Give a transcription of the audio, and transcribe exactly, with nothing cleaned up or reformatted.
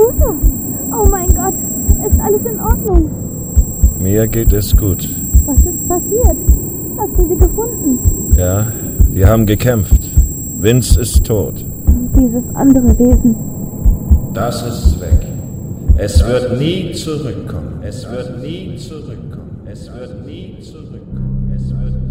Luther! Oh mein Gott! Ist alles in Ordnung? Mir geht es gut. Was ist passiert? Hast du sie gefunden? Ja, wir haben gekämpft. Vince ist tot. Und dieses andere Wesen? Das ist weg. Es wird nie zurückkommen. Es wird nie zurückkommen. Es wird nie zurückkommen. Es wird